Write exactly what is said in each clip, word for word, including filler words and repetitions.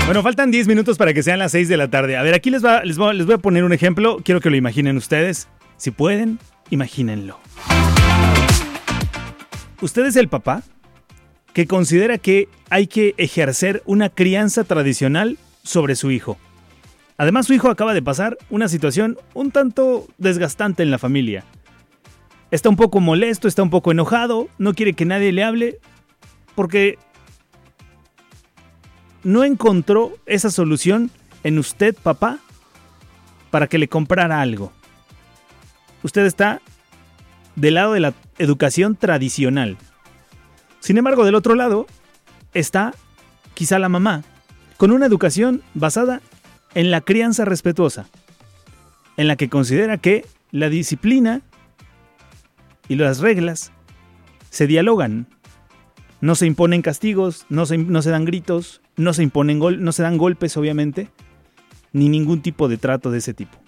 Bueno, faltan diez minutos para que sean las seis de la tarde. A ver, aquí les, va, les, voy, les voy a poner un ejemplo. Quiero que lo imaginen ustedes. Si pueden, imagínenlo. Usted es el papá que considera que hay que ejercer una crianza tradicional sobre su hijo. Además, su hijo acaba de pasar una situación un tanto desgastante en la familia. Está un poco molesto, está un poco enojado, no quiere que nadie le hable porque no encontró esa solución en usted, papá, para que le comprara algo. Usted está del lado de la educación tradicional. Sin embargo, del otro lado está quizá la mamá, con una educación basada en la crianza respetuosa, en la que considera que la disciplina y las reglas se dialogan. No se imponen castigos, no se, no se dan gritos, no se imponen gol, no se dan golpes, obviamente, ni ningún tipo de trato de ese tipo.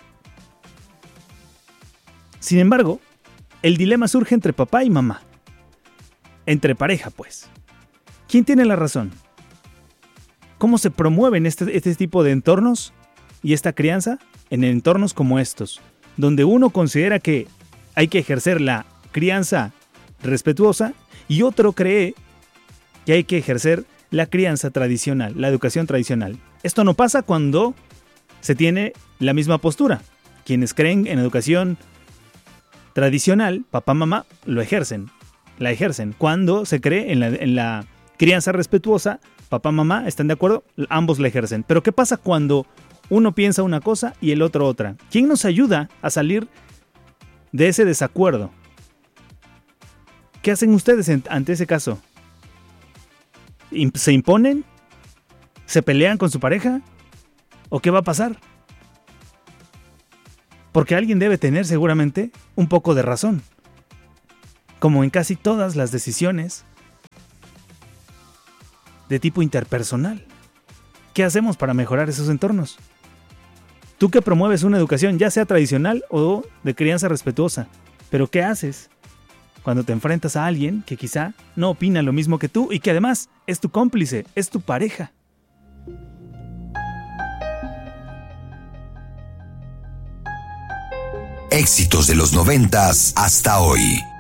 Sin embargo, el dilema surge entre papá y mamá. Entre pareja, pues. ¿Quién tiene la razón? ¿Cómo se promueven este, este tipo de entornos y esta crianza en entornos como estos, donde uno considera que hay que ejercer la crianza respetuosa y otro cree que hay que ejercer la crianza tradicional, la educación tradicional? Esto no pasa cuando se tiene la misma postura. Quienes creen en educación tradicional, papá, mamá, lo ejercen, la ejercen. Cuando se cree en la, en la crianza respetuosa, papá, mamá, ¿están de acuerdo? Ambos la ejercen. Pero ¿qué pasa cuando uno piensa una cosa y el otro otra? ¿Quién nos ayuda a salir de ese desacuerdo? ¿Qué hacen ustedes ante ese caso? ¿Se imponen? ¿Se pelean con su pareja? ¿O qué va a pasar? Porque alguien debe tener seguramente un poco de razón. Como en casi todas las decisiones de tipo interpersonal. ¿Qué hacemos para mejorar esos entornos? Tú que promueves una educación ya sea tradicional o de crianza respetuosa, pero ¿qué haces cuando te enfrentas a alguien que quizá no opina lo mismo que tú y que además es tu cómplice, es tu pareja? Éxitos de los noventas hasta hoy.